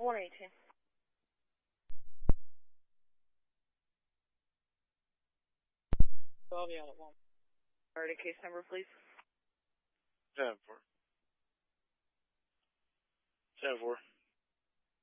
118. I'll be on at 1. Alright, case number, please. 7-4. 7-4.